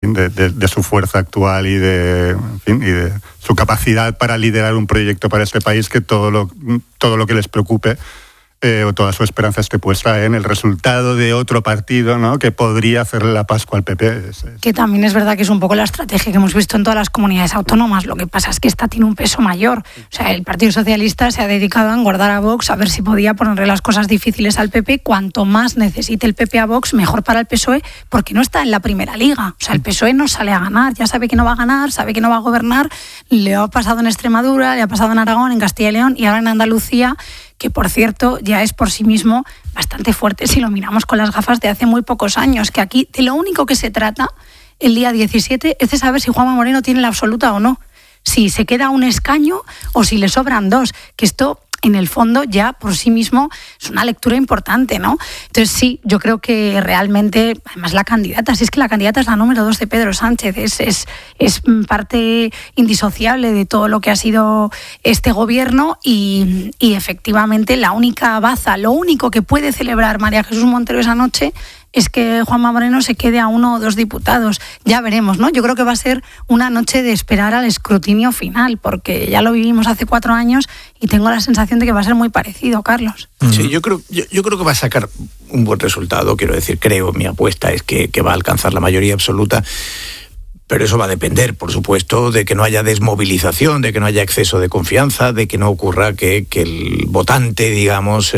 de su fuerza actual y de su capacidad para liderar un proyecto para este país, que todo lo que les preocupe o toda su esperanza esté puesta en el resultado de otro partido, ¿no?, que podría hacerle la Pascua al PP. Que también es verdad que es un poco la estrategia que hemos visto en todas las comunidades autónomas. Lo que pasa es que esta tiene un peso mayor. O sea, el Partido Socialista se ha dedicado a engordar a Vox, a ver si podía ponerle las cosas difíciles al PP. Cuanto más necesite el PP a Vox, mejor para el PSOE, porque no está en la primera liga. O sea, el PSOE no sale a ganar, ya sabe que no va a ganar, sabe que no va a gobernar. Le ha pasado en Extremadura, le ha pasado en Aragón, en Castilla y León y ahora en Andalucía, que por cierto ya es por sí mismo bastante fuerte si lo miramos con las gafas de hace muy pocos años, que aquí de lo único que se trata el día 17 es de saber si Juanma Moreno tiene la absoluta o no, si se queda un escaño o si le sobran dos, que esto en el fondo ya por sí mismo es una lectura importante, ¿no? Entonces sí, yo creo que realmente, además la candidata, si es que la candidata es la número 2 de Pedro Sánchez, es parte indisociable de todo lo que ha sido este gobierno y efectivamente la única baza, lo único que puede celebrar María Jesús Montero esa noche es que Juanma Moreno se quede a 1 o 2 diputados. Ya veremos, ¿no? Yo creo que va a ser una noche de esperar al escrutinio final, porque ya lo vivimos hace 4 años y tengo la sensación de que va a ser muy parecido, Carlos. Sí, yo creo que va a sacar un buen resultado. Quiero decir, mi apuesta es que va a alcanzar la mayoría absoluta. Pero eso va a depender, por supuesto, de que no haya desmovilización, de que no haya exceso de confianza, de que no ocurra que el votante, digamos,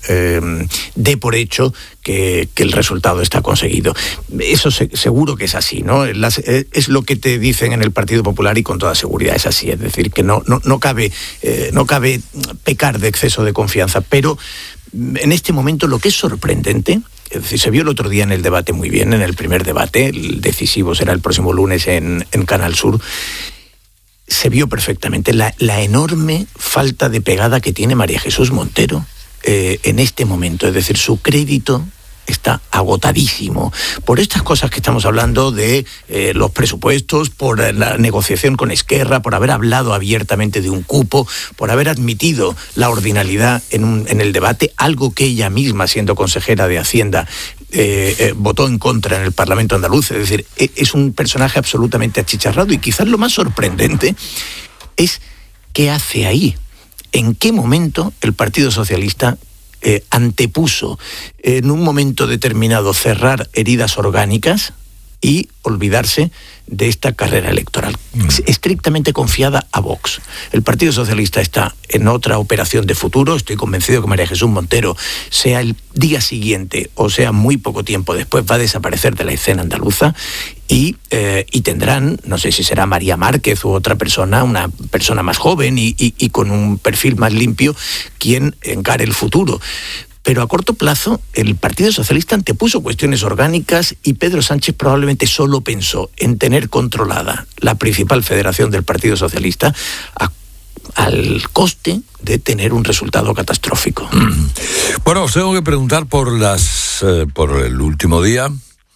dé por hecho que el resultado está conseguido. Eso seguro que es así, ¿no? Es lo que te dicen en el Partido Popular y con toda seguridad es así. Es decir, que no cabe pecar de exceso de confianza. Pero en este momento lo que es sorprendente, es decir, se vio el otro día en el debate muy bien, en el primer debate, el decisivo será el próximo lunes en Canal Sur, se vio perfectamente la enorme falta de pegada que tiene María Jesús Montero en este momento. Es decir, su crédito está agotadísimo por estas cosas que estamos hablando de los presupuestos, por la negociación con Esquerra, por haber hablado abiertamente de un cupo, por haber admitido la ordinalidad en el debate, algo que ella misma, siendo consejera de Hacienda, votó en contra en el Parlamento andaluz. Es decir, es un personaje absolutamente achicharrado y quizás lo más sorprendente es qué hace ahí, en qué momento el Partido Socialista antepuso en un momento determinado cerrar heridas orgánicas y olvidarse de esta carrera electoral estrictamente confiada a Vox. El Partido Socialista está en otra operación de futuro. Estoy convencido que María Jesús Montero, sea el día siguiente o sea muy poco tiempo después, va a desaparecer de la escena andaluza y tendrán, no sé si será María Márquez u otra persona, una persona más joven y con un perfil más limpio, quien encare el futuro. Pero a corto plazo el Partido Socialista antepuso cuestiones orgánicas y Pedro Sánchez probablemente solo pensó en tener controlada la principal federación del Partido Socialista al coste de tener un resultado catastrófico. Bueno, os tengo que preguntar por el último día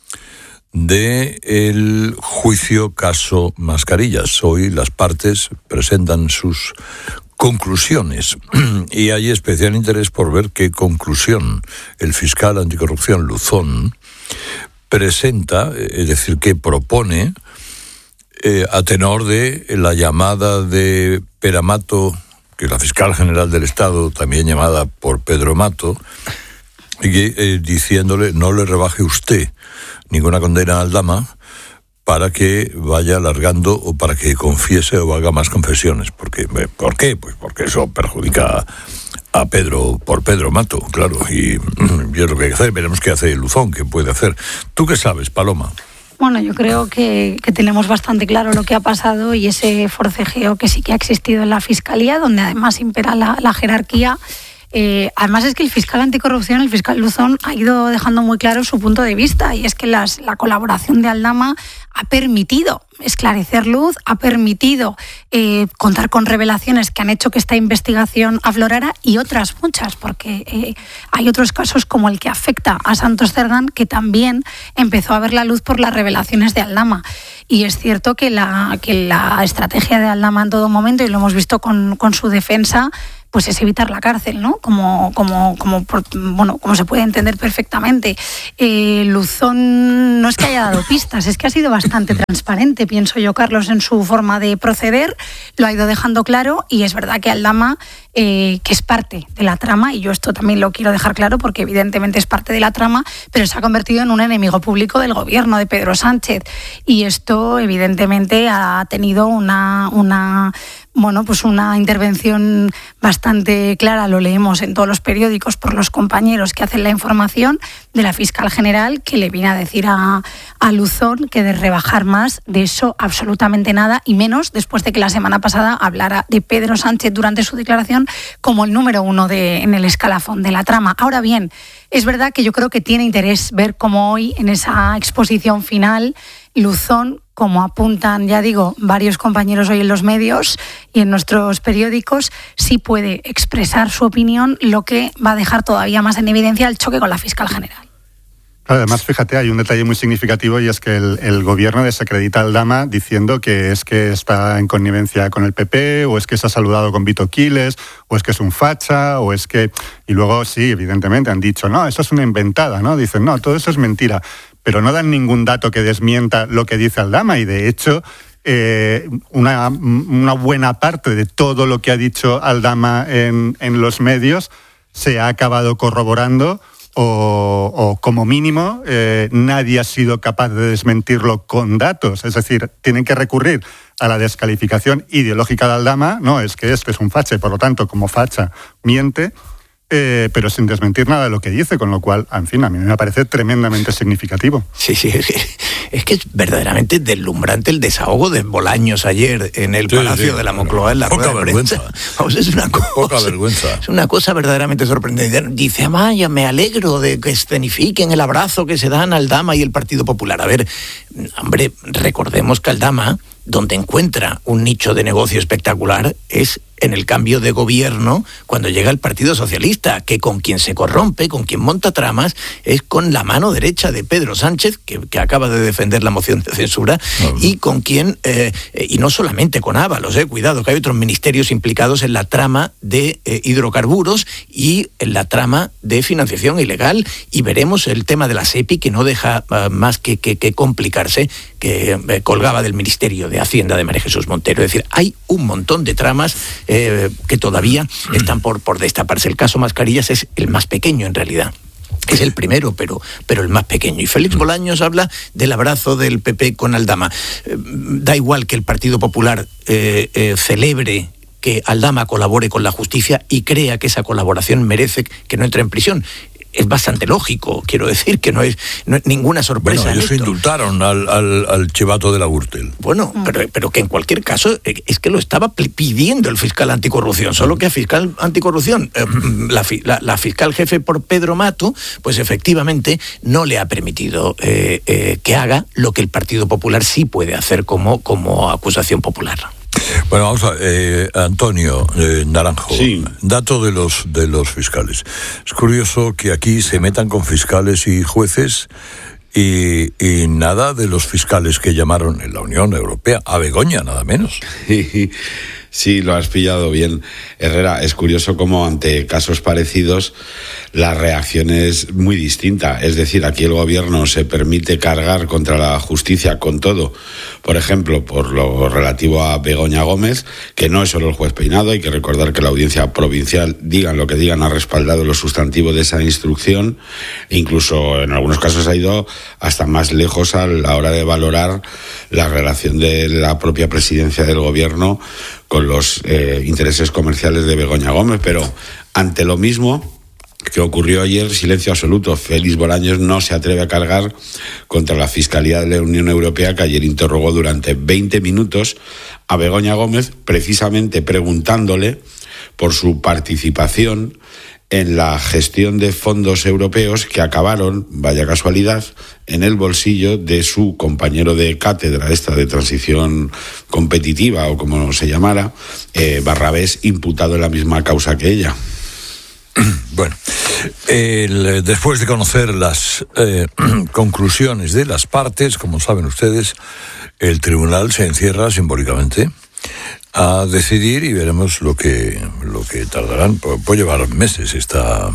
del juicio caso Mascarillas. Hoy las partes presentan sus conclusiones y hay especial interés por ver qué conclusión el fiscal anticorrupción Luzón presenta, es decir, que propone a tenor de la llamada de Pera Mato, que es la fiscal general del Estado, también llamada por Pedro Mato, y diciéndole no le rebaje usted ninguna condena a Aldama para que vaya alargando o para que confiese o haga más confesiones. ¿Por qué? Pues porque eso perjudica a Pedro Mato, claro, y es lo que hay que hacer. Veremos qué hace Luzón, qué puede hacer. ¿Tú qué sabes, Paloma? Bueno, yo creo que tenemos bastante claro lo que ha pasado y ese forcejeo que sí que ha existido en la Fiscalía, donde además impera la jerarquía. Además es que el fiscal anticorrupción, el fiscal Luzón, ha ido dejando muy claro su punto de vista, y es que la colaboración de Aldama ha permitido esclarecer luz, ha permitido contar con revelaciones que han hecho que esta investigación aflorara, y otras muchas, porque hay otros casos como el que afecta a Santos Cerdán, que también empezó a ver la luz por las revelaciones de Aldama. Y es cierto que la estrategia de Aldama en todo momento, y lo hemos visto con su defensa, pues es evitar la cárcel, ¿no? Como se puede entender perfectamente. Luzón no es que haya dado pistas, es que ha sido bastante transparente, pienso yo, Carlos, en su forma de proceder, lo ha ido dejando claro, y es verdad que Aldama, que es parte de la trama, y yo esto también lo quiero dejar claro porque evidentemente es parte de la trama, pero se ha convertido en un enemigo público del gobierno de Pedro Sánchez, y esto evidentemente ha tenido una intervención bastante clara, lo leemos en todos los periódicos por los compañeros que hacen la información, de la fiscal general, que le viene a decir a Luzón que de rebajar más, de eso absolutamente nada, y menos después de que la semana pasada hablara de Pedro Sánchez durante su declaración como el número 1 en el escalafón de la trama. Ahora bien, es verdad que yo creo que tiene interés ver cómo hoy, en esa exposición final, Luzón, como apuntan, ya digo, varios compañeros hoy en los medios y en nuestros periódicos, sí puede expresar su opinión, lo que va a dejar todavía más en evidencia el choque con la fiscal general. Además, fíjate, hay un detalle muy significativo, y es que el gobierno desacredita a Aldama diciendo que es que está en connivencia con el PP, o es que se ha saludado con Vito Quiles, o es que es un facha, o es que... Y luego, sí, evidentemente han dicho, no, eso es una inventada, ¿no? Dicen, no, todo eso es mentira. Pero no dan ningún dato que desmienta lo que dice Aldama, y de hecho una buena parte de todo lo que ha dicho Aldama en los medios se ha acabado corroborando, o como mínimo nadie ha sido capaz de desmentirlo con datos. Es decir, tienen que recurrir a la descalificación ideológica de Aldama, no, es que es un facha, y por lo tanto como facha miente, pero sin desmentir nada de lo que dice, con lo cual, en fin, a mí me parece tremendamente significativo. Sí, es que es verdaderamente deslumbrante el desahogo de Bolaños ayer en el Palacio de la Moncloa, en la rueda de prensa. Vamos, es una cosa, poca vergüenza. Es una cosa verdaderamente sorprendente. Dice, Amaya, me alegro de que escenifiquen el abrazo que se dan Aldama y el Partido Popular. A ver, hombre, recordemos que Aldama, donde encuentra un nicho de negocio espectacular, es en el cambio de gobierno cuando llega el Partido Socialista, que con quien se corrompe, con quien monta tramas, es con la mano derecha de Pedro Sánchez, que acaba de defender la moción de censura, y con quien, y no solamente con Ábalos, cuidado, que hay otros ministerios implicados en la trama de hidrocarburos y en la trama de financiación ilegal, y veremos el tema de la SEPI, que no deja más que complicarse, que colgaba del Ministerio de Hacienda de María Jesús Montero. Es decir, hay un montón de tramas que todavía están por destaparse. El caso Mascarillas es el más pequeño, en realidad. Es el primero, pero el más pequeño. Y Félix Bolaños habla del abrazo del PP con Aldama. Da igual que el Partido Popular celebre que Aldama colabore con la justicia y crea que esa colaboración merece que no entre en prisión. Es bastante lógico, quiero decir, que no es ninguna sorpresa. Bueno, ellos indultaron al chivato de la Gürtel. Bueno, pero que en cualquier caso es que lo estaba pidiendo el fiscal anticorrupción, solo que a fiscal anticorrupción, la fiscal jefe por Pedro Mato, pues efectivamente no le ha permitido que haga lo que el Partido Popular sí puede hacer como acusación popular. Bueno, vamos a Antonio Naranjo, sí. Dato de los fiscales. Es curioso que aquí se metan con fiscales y jueces y nada de los fiscales que llamaron en la Unión Europea a Begoña, nada menos. Sí, lo has pillado bien, Herrera. Es curioso cómo ante casos parecidos la reacción es muy distinta. Es decir, aquí el gobierno se permite cargar contra la justicia con todo. Por ejemplo, por lo relativo a Begoña Gómez, que no es solo el juez Peinado. Hay que recordar que la audiencia provincial, digan lo que digan, ha respaldado lo sustantivo de esa instrucción. Incluso en algunos casos ha ido hasta más lejos a la hora de valorar la relación de la propia presidencia del gobierno con los intereses comerciales de Begoña Gómez. Pero ante lo mismo que ocurrió ayer, silencio absoluto. Félix Bolaños no se atreve a cargar contra la Fiscalía de la Unión Europea, que ayer interrogó durante 20 minutos a Begoña Gómez, precisamente preguntándole por su participación en la gestión de fondos europeos que acabaron, vaya casualidad, en el bolsillo de su compañero de cátedra, esta de transición competitiva o como se llamara, Barrabés, imputado en la misma causa que ella. Bueno, después de conocer las conclusiones de las partes, como saben ustedes, el tribunal se encierra simbólicamente a decidir y veremos lo que tardarán. Puede llevar meses esta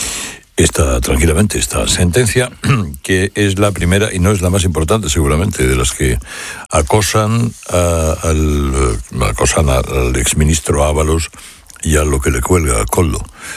sentencia, que es la primera y no es la más importante seguramente de las que acosan al exministro Ábalos y a lo que le cuelga a Koldo.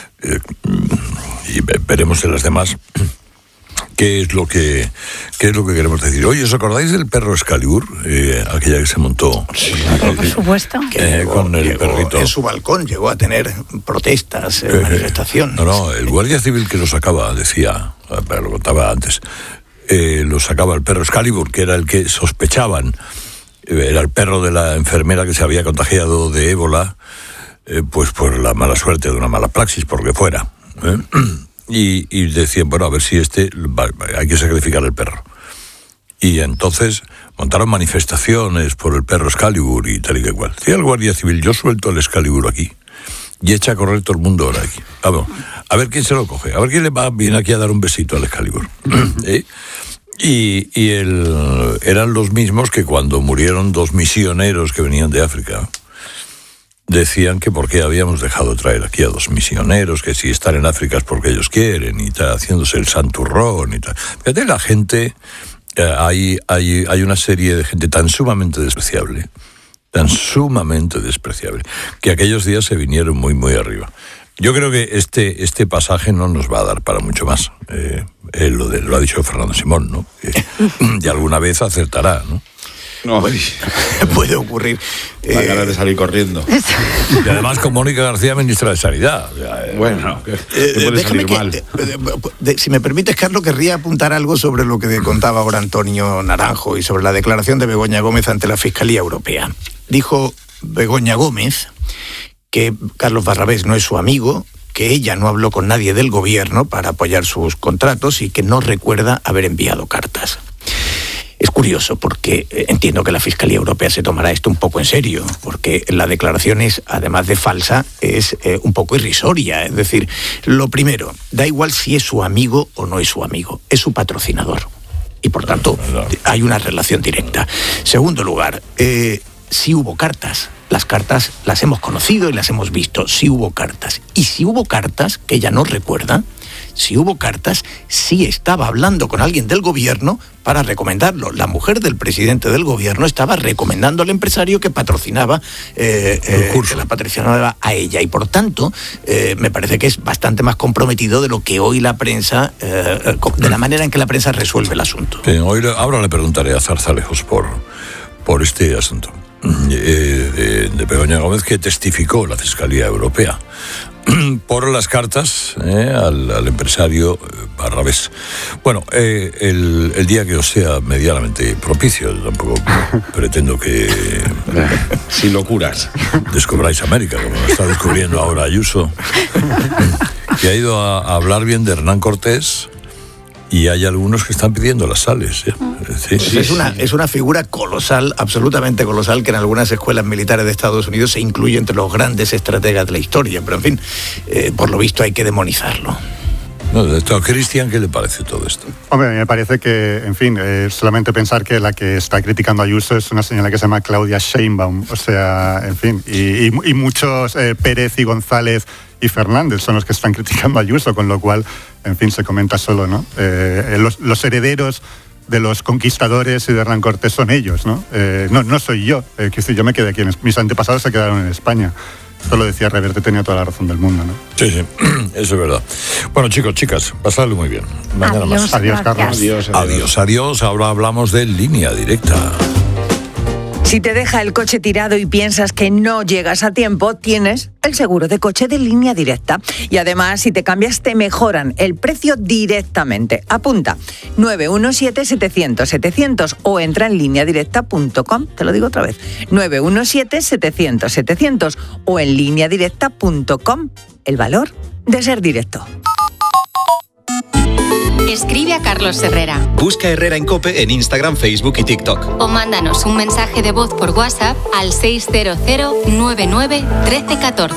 Y veremos en las demás qué es lo que queremos decir. Oye, ¿os acordáis del perro Excalibur? Aquella que se montó. Sí, por supuesto. Con el perrito. En su balcón llegó a tener protestas, manifestaciones. No, el guardia civil que lo sacaba decía, pero lo contaba antes, lo sacaba el perro Excalibur, que era el que sospechaban, era el perro de la enfermera que se había contagiado de ébola, pues por la mala suerte de una mala praxis, por lo que fuera. Y decían, bueno, a ver si hay que sacrificar el perro. Y entonces montaron manifestaciones por el perro Excalibur y tal y que cual. Decía el guardia civil, yo suelto el Excalibur aquí y echa a correr todo el mundo ahora aquí. Vamos, a ver quién se lo coge, a ver quién viene aquí a dar un besito al Excalibur. Eran los mismos que cuando murieron 2 misioneros que venían de África, decían que por qué habíamos dejado traer aquí a 2 misioneros, que si están en África es porque ellos quieren, y tal, haciéndose el santurrón y tal. Fíjate, la gente, hay una serie de gente tan sumamente despreciable, que aquellos días se vinieron muy, muy arriba. Yo creo que este pasaje no nos va a dar para mucho más. Lo ha dicho Fernando Simón, ¿no? Y alguna vez acertará, ¿no? No, puede ocurrir. La ganas de salir corriendo. Y además con Mónica García, ministra de Sanidad. Bueno, puede salir mal. Si me permites, Carlos, querría apuntar algo sobre lo que contaba ahora Antonio Naranjo y sobre la declaración de Begoña Gómez ante la Fiscalía Europea. Dijo Begoña Gómez que Carlos Barrabés no es su amigo, que ella no habló con nadie del gobierno para apoyar sus contratos y que no recuerda haber enviado cartas. Es curioso porque entiendo que la Fiscalía Europea se tomará esto un poco en serio, porque la declaración es, además de falsa, es un poco irrisoria. Es decir, lo primero, da igual si es su amigo o no es su amigo, es su patrocinador. Y por tanto, hay una relación directa. Segundo lugar, sí hubo cartas. Las cartas las hemos conocido y las hemos visto. Sí hubo cartas. Y si hubo cartas, que ella no recuerda, si hubo cartas, sí estaba hablando con alguien del gobierno para recomendarlo. La mujer del presidente del gobierno estaba recomendando al empresario que patrocinaba, que la patrocinaba a ella. Y por tanto, me parece que es bastante más comprometido de lo que hoy la prensa, de la manera en que la prensa resuelve el asunto. Ahora le preguntaré a Zarzalejos por este asunto de Begoña Gómez, que testificó la Fiscalía Europea por las cartas al empresario Barrabés. Bueno, el día que os sea medianamente propicio, tampoco pretendo que sin locuras descubráis América, como lo está descubriendo ahora Ayuso, que ha ido a hablar bien de Hernán Cortés. Y hay algunos que están pidiendo las sales. Sí. Es una figura colosal, absolutamente colosal, que en algunas escuelas militares de Estados Unidos se incluye entre los grandes estrategas de la historia. Pero en fin, por lo visto hay que demonizarlo. ¿A Cristian qué le parece todo esto? Hombre, a mí me parece que, en fin, solamente pensar que la que está criticando a Ayuso es una señora que se llama Claudia Sheinbaum. O sea, en fin, y muchos Pérez y González y Fernández son los que están criticando a Ayuso, con lo cual, en fin, se comenta solo, ¿no? Los herederos de los conquistadores y de Hernán Cortés son ellos, ¿no? No soy yo. Yo me quedé aquí. Mis antepasados se quedaron en España. Esto lo decía Reverte, tenía toda la razón del mundo, ¿no? Sí, eso es verdad. Bueno, chicos, chicas, pasadlo muy bien. Mañana más. Adiós, Carlos. Adiós. Ahora hablamos de Línea Directa. Si te deja el coche tirado y piensas que no llegas a tiempo, tienes el seguro de coche de Línea Directa. Y además, si te cambias, te mejoran el precio directamente. Apunta, 917-700-700 o entra en lineadirecta.com. Te lo digo otra vez, 917-700-700 o en lineadirecta.com. El valor de ser directo. Escribe a Carlos Herrera. Busca Herrera en COPE en Instagram, Facebook y TikTok. O mándanos un mensaje de voz por WhatsApp al 600-99-1314.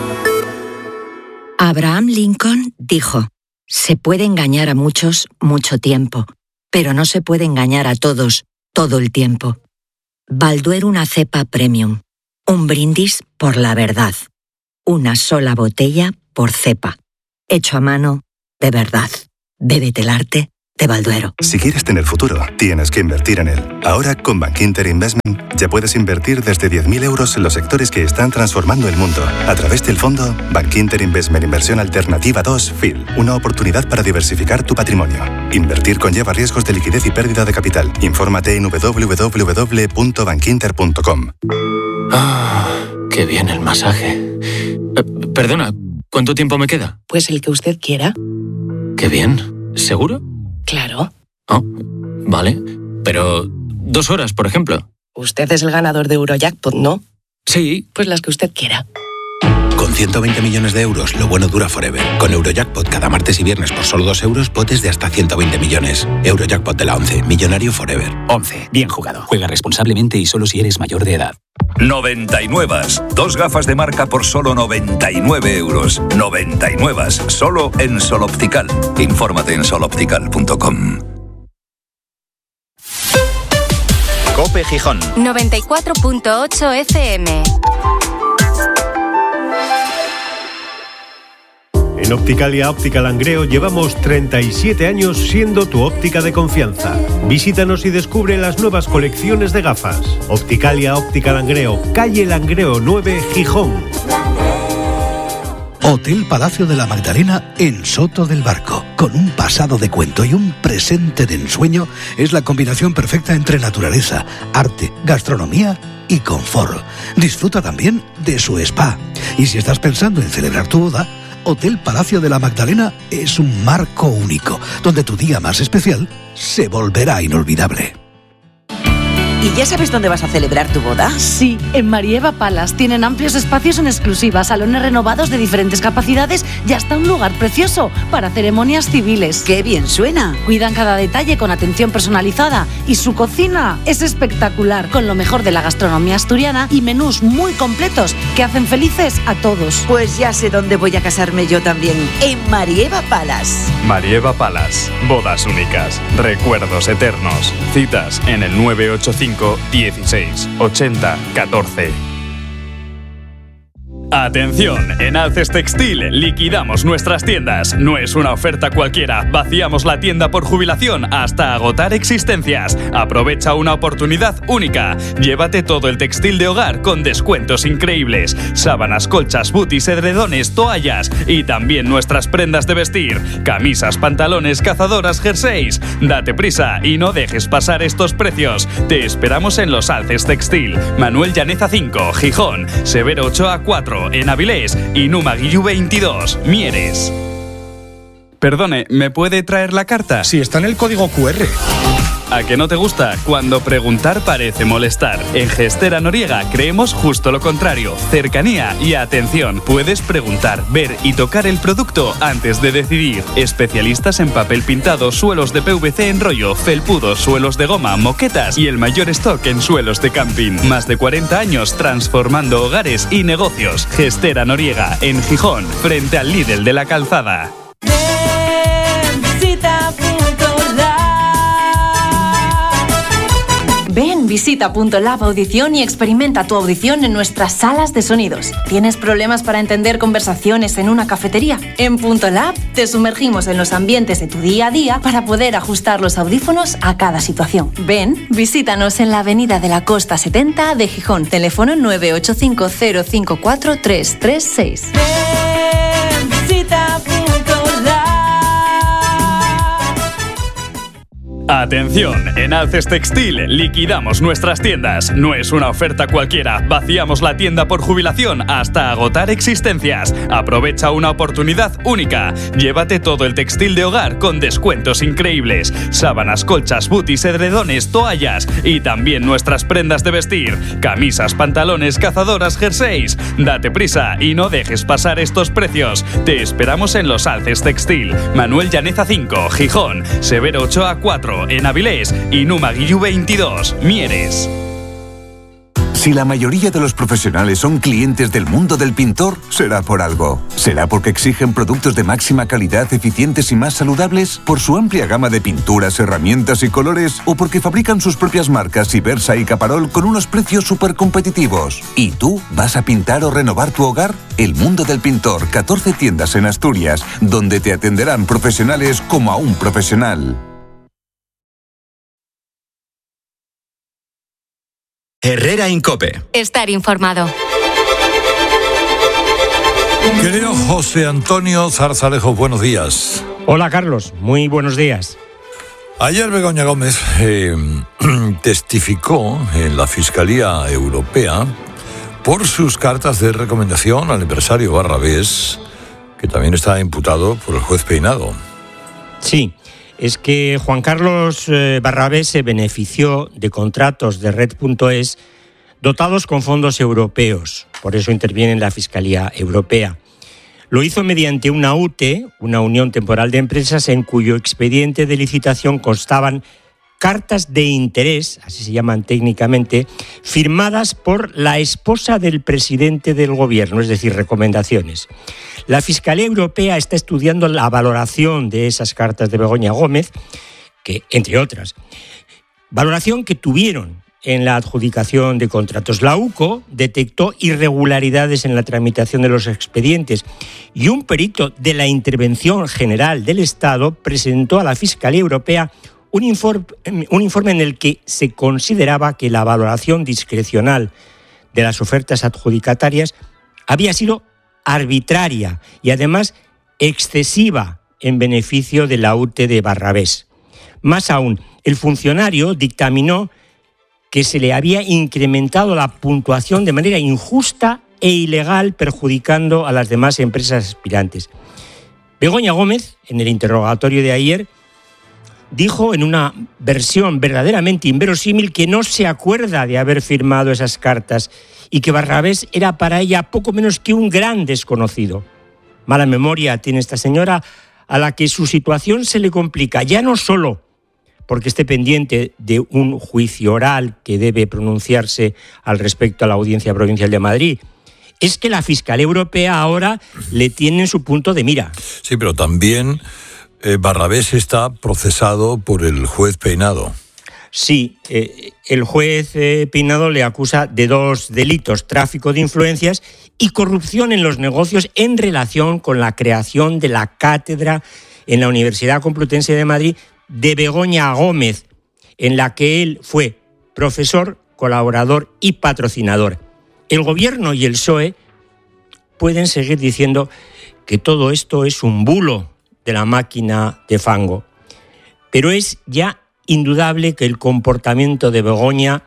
Abraham Lincoln dijo: se puede engañar a muchos mucho tiempo, pero no se puede engañar a todos todo el tiempo. Balduero, una cepa premium. Un brindis por la verdad. Una sola botella por cepa. Hecho a mano, de verdad. Bébete el arte de Balduero. Si quieres tener futuro, tienes que invertir en él. Ahora, con Bankinter Investment, ya puedes invertir desde 10.000 euros en los sectores que están transformando el mundo. A través del fondo Bankinter Investment Inversión Alternativa 2 FIL. Una oportunidad para diversificar tu patrimonio. Invertir conlleva riesgos de liquidez y pérdida de capital. Infórmate en www.bankinter.com. Ah, qué bien el masaje. Perdona, ¿cuánto tiempo me queda? Pues el que usted quiera. Qué bien. ¿Seguro? Claro. Oh, vale. Pero 2 horas, por ejemplo. Usted es el ganador de Eurojackpot, ¿no? Sí. Pues las que usted quiera. Con 120 millones de euros, lo bueno dura forever. Con Eurojackpot, cada martes y viernes por solo 2 euros, potes de hasta 120 millones. Eurojackpot de la 11, millonario forever. 11. Bien jugado. Juega responsablemente y solo si eres mayor de edad. 99. 2 gafas de marca por solo 99 euros. 99. Solo en Sol Optical. Infórmate en soloptical.com. COPE Gijón. 94.8 FM. En Opticalia Óptica Langreo llevamos 37 años siendo tu óptica de confianza. Visítanos y descubre las nuevas colecciones de gafas. Opticalia Óptica Langreo, calle Langreo 9, Gijón. Hotel Palacio de la Magdalena en Soto del Barco. Con un pasado de cuento y un presente de ensueño, es la combinación perfecta entre naturaleza, arte, gastronomía y confort. Disfruta también de su spa. Y si estás pensando en celebrar tu boda, Hotel Palacio de la Magdalena es un marco único, donde tu día más especial se volverá inolvidable. ¿Y ya sabes dónde vas a celebrar tu boda? Sí, en Marieva Palace. Tienen amplios espacios en exclusiva, salones renovados de diferentes capacidades y hasta un lugar precioso para ceremonias civiles. ¡Qué bien suena! Cuidan cada detalle con atención personalizada y su cocina es espectacular, con lo mejor de la gastronomía asturiana y menús muy completos que hacen felices a todos. Pues ya sé dónde voy a casarme yo también, en Marieva Palace. Marieva Palace. Bodas únicas, recuerdos eternos. Citas en el 985 16 80 14. Atención, en Alces Textil liquidamos nuestras tiendas. No es una oferta cualquiera, vaciamos la tienda por jubilación hasta agotar existencias. Aprovecha una oportunidad única. Llévate todo el textil de hogar con descuentos increíbles. Sábanas, colchas, booties, edredones, toallas y también nuestras prendas de vestir. Camisas, pantalones, cazadoras, jerseys. Date prisa y no dejes pasar estos precios. Te esperamos en los Alces Textil. Manuel Llaneza 5, Gijón. Severo Ochoa 4. En Avilés y Numa Guillú 22, Mieres. Perdone, ¿me puede traer la carta? Sí, está en el código QR. ¿A qué no te gusta? Cuando preguntar parece molestar. En Gestera Noriega creemos justo lo contrario. Cercanía y atención. Puedes preguntar, ver y tocar el producto antes de decidir. Especialistas en papel pintado, suelos de PVC en rollo, felpudos, suelos de goma, moquetas y el mayor stock en suelos de camping. Más de 40 años transformando hogares y negocios. Gestera Noriega, en Gijón, frente al Lidl de la Calzada. Ven, visita Punto Lab Audición y experimenta tu audición en nuestras salas de sonidos. ¿Tienes problemas para entender conversaciones en una cafetería? En Punto Lab te sumergimos en los ambientes de tu día a día para poder ajustar los audífonos a cada situación. Ven, visítanos en la Avenida de la Costa 70 de Gijón. Teléfono 985 054 336. Ven, visita Punto Lab. Atención, en Alces Textil liquidamos nuestras tiendas. No es una oferta cualquiera, vaciamos la tienda por jubilación hasta agotar existencias. Aprovecha una oportunidad única. Llévate todo el textil de hogar con descuentos increíbles. Sábanas, colchas, booties, edredones, toallas y también nuestras prendas de vestir. Camisas, pantalones, cazadoras, jerseys. Date prisa y no dejes pasar estos precios. Te esperamos en los Alces Textil. Manuel Llaneza 5, Gijón. Severo Ochoa 4, en Avilés y Numa Guillú 22, Mieres. Si la mayoría de los profesionales son clientes del mundo del pintor, será por algo. ¿Será porque exigen productos de máxima calidad, eficientes y más saludables? ¿Por su amplia gama de pinturas, herramientas y colores? ¿O porque fabrican sus propias marcas Ibersa y Caparol con unos precios súper competitivos? ¿Y tú vas a pintar o renovar tu hogar? El mundo del pintor, 14 tiendas en Asturias, donde te atenderán profesionales como a un profesional. Herrera en COPE. Estar informado. Querido José Antonio Zarzalejo, buenos días. Hola Carlos, muy buenos días. Ayer Begoña Gómez testificó en la Fiscalía Europea por sus cartas de recomendación al empresario Barrabés, que también está imputado por el juez Peinado. Sí, es que Juan Carlos Barrabés se benefició de contratos de Red.es dotados con fondos europeos. Por eso interviene en la Fiscalía Europea. Lo hizo mediante una UTE, una Unión Temporal de Empresas, en cuyo expediente de licitación constaban cartas de interés, así se llaman técnicamente, firmadas por la esposa del presidente del gobierno, es decir, recomendaciones. La Fiscalía Europea está estudiando la valoración de esas cartas de Begoña Gómez, que, entre otras, valoración que tuvieron en la adjudicación de contratos. La UCO detectó irregularidades en la tramitación de los expedientes y un perito de la Intervención General del Estado presentó a la Fiscalía Europea un informe en el que se consideraba que la valoración discrecional de las ofertas adjudicatarias había sido arbitraria y además excesiva en beneficio de la UTE de Barrabés. Más aún, el funcionario dictaminó que se le había incrementado la puntuación de manera injusta e ilegal, perjudicando a las demás empresas aspirantes. Begoña Gómez, en el interrogatorio de ayer, dijo en una versión verdaderamente inverosímil que no se acuerda de haber firmado esas cartas y que Barrabés era para ella poco menos que un gran desconocido. Mala memoria tiene esta señora, a la que su situación se le complica, ya no solo porque esté pendiente de un juicio oral que debe pronunciarse al respecto a la Audiencia Provincial de Madrid. Es que la Fiscalía Europea ahora le tiene en su punto de mira. Sí, pero también Barrabés está procesado por el juez Peinado. Sí, el juez Peinado le acusa de 2 delitos, tráfico de influencias y corrupción en los negocios en relación con la creación de la cátedra en la Universidad Complutense de Madrid de Begoña Gómez, en la que él fue profesor, colaborador y patrocinador. El Gobierno y el PSOE pueden seguir diciendo que todo esto es un bulo de la máquina de fango, pero es ya indudable que el comportamiento de Begoña,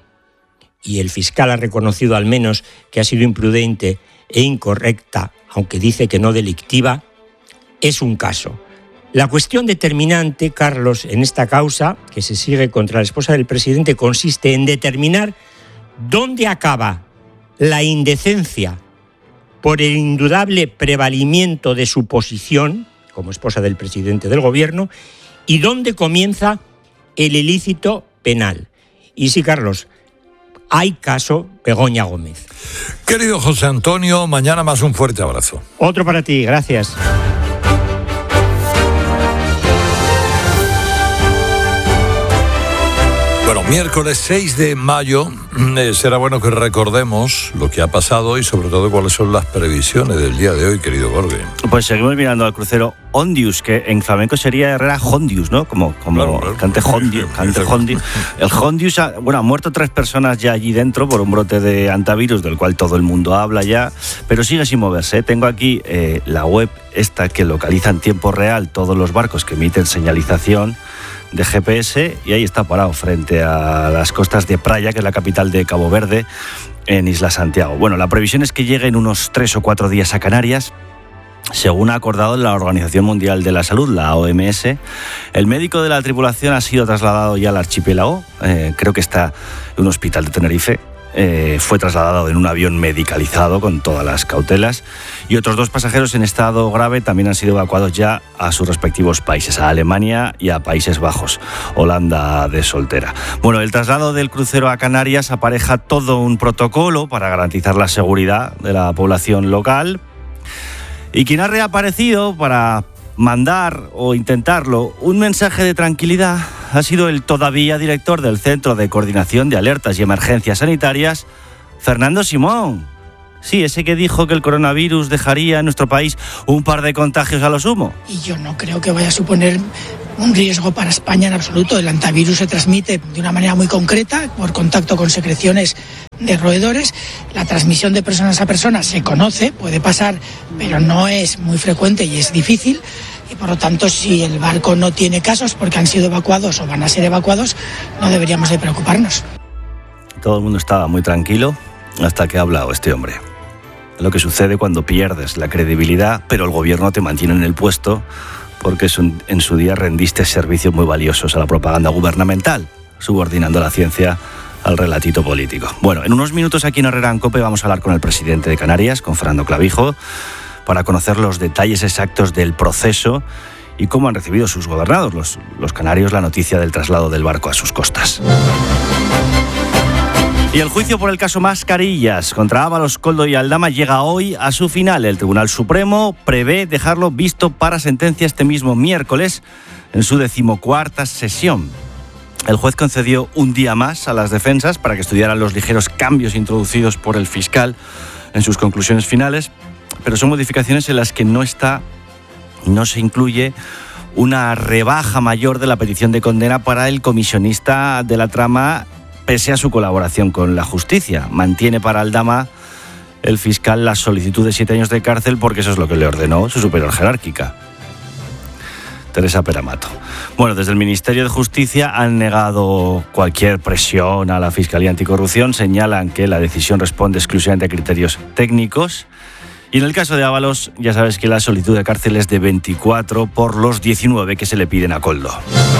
y el fiscal ha reconocido al menos que ha sido imprudente e incorrecta, aunque dice que no delictiva, es un caso. La cuestión determinante, Carlos, en esta causa que se sigue contra la esposa del presidente consiste en determinar dónde acaba la indecencia por el indudable prevalimiento de su posición como esposa del presidente del gobierno y dónde comienza el ilícito penal. Y sí, Carlos, hay caso Begoña Gómez. Querido José Antonio, mañana más, un fuerte abrazo. Otro para ti, gracias. Bueno, miércoles 6 de mayo, será bueno que recordemos lo que ha pasado y sobre todo cuáles son las previsiones del día de hoy, querido Jorge. Pues seguimos mirando al crucero Hondius, que en flamenco sería Herrera Hondius, ¿no? Como claro. Cante Hondius. El Hondius, ha muerto 3 personas ya allí dentro por un brote de antivirus, del cual todo el mundo habla ya, pero sigue sin moverse. Tengo aquí la web esta que localiza en tiempo real todos los barcos que emiten señalización de GPS, y ahí está parado frente a las costas de Praia, que es la capital de Cabo Verde, en Isla Santiago. Bueno, la previsión es que llegue en unos 3 o 4 días a Canarias, Según ha acordado la Organización Mundial de la Salud, la OMS, el médico de la tripulación ha sido trasladado ya al archipiélago, creo que está en un hospital de Tenerife. Fue trasladado en un avión medicalizado con todas las cautelas, y otros 2 pasajeros en estado grave también han sido evacuados ya a sus respectivos países, a Alemania y a Países Bajos, Holanda de soltera. Bueno, el traslado del crucero a Canarias apareja todo un protocolo para garantizar la seguridad de la población local, y quien ha reaparecido para mandar o intentarlo un mensaje de tranquilidad ha sido el todavía director del Centro de Coordinación de Alertas y Emergencias Sanitarias, Fernando Simón. Sí, ese que dijo que el coronavirus dejaría en nuestro país un par de contagios a lo sumo. Y yo no creo que vaya a suponer un riesgo para España en absoluto. El hantavirus se transmite de una manera muy concreta, por contacto con secreciones de roedores. La transmisión de personas a personas se conoce, puede pasar, pero no es muy frecuente y es difícil. Y por lo tanto, si el barco no tiene casos porque han sido evacuados o van a ser evacuados, no deberíamos de preocuparnos. Todo el mundo estaba muy tranquilo hasta que ha hablado este hombre. Lo que sucede cuando pierdes la credibilidad, pero el gobierno te mantiene en el puesto porque en su día rendiste servicios muy valiosos a la propaganda gubernamental, subordinando la ciencia al relatito político. Bueno, en unos minutos aquí en Herrera en COPE vamos a hablar con el presidente de Canarias, con Fernando Clavijo, para conocer los detalles exactos del proceso y cómo han recibido sus gobernados, los canarios, la noticia del traslado del barco a sus costas. Y el juicio por el caso Mascarillas contra Ábalos, Koldo y Aldama llega hoy a su final. El Tribunal Supremo prevé dejarlo visto para sentencia este mismo miércoles en su 14ª sesión. El juez concedió un día más a las defensas para que estudiaran los ligeros cambios introducidos por el fiscal en sus conclusiones finales, pero son modificaciones en las que no se incluye una rebaja mayor de la petición de condena para el comisionista de la trama, pese a su colaboración con la justicia. Mantiene para Aldama el fiscal la solicitud de 7 años de cárcel porque eso es lo que le ordenó su superior jerárquica, Teresa Peramato. Bueno, desde el Ministerio de Justicia han negado cualquier presión a la Fiscalía Anticorrupción, señalan que la decisión responde exclusivamente a criterios técnicos. Y en el caso de Ábalos, ya sabes que la solicitud de cárcel es de 24 por los 19 que se le piden a Koldo.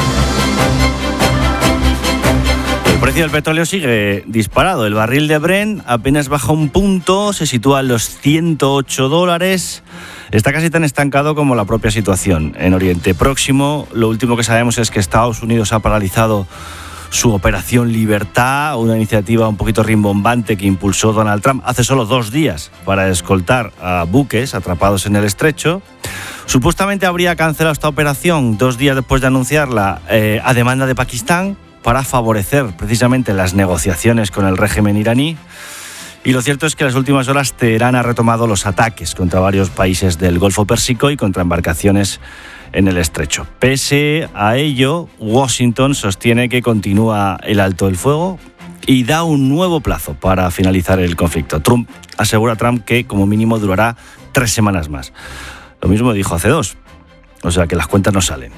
El precio del petróleo sigue disparado. El barril de Brent apenas baja un punto, se sitúa en los $108. Está casi tan estancado como la propia situación en Oriente Próximo. Lo último que sabemos es que Estados Unidos ha paralizado su Operación Libertad, una iniciativa un poquito rimbombante que impulsó Donald Trump hace solo 2 días para escoltar a buques atrapados en el estrecho. Supuestamente habría cancelado esta operación 2 días después de anunciarla a demanda de Pakistán para favorecer precisamente las negociaciones con el régimen iraní. Y lo cierto es que en las últimas horas Teherán ha retomado los ataques contra varios países del Golfo Pérsico y contra embarcaciones en el estrecho. Pese a ello, Washington sostiene que continúa el alto el fuego y da un nuevo plazo para finalizar el conflicto. Asegura Trump que como mínimo durará 3 semanas más. Lo mismo dijo hace 2. O sea que las cuentas no salen.